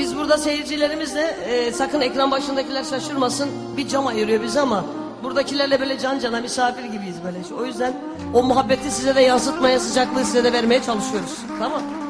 Biz burada seyircilerimizle sakın ekran başındakiler şaşırmasın. Bir cam ayırıyor bizi ama buradakilerle böyle can cana misafir gibiyiz böyle. O yüzden o muhabbeti size de yansıtmaya, sıcaklığı size de vermeye çalışıyoruz. Tamam.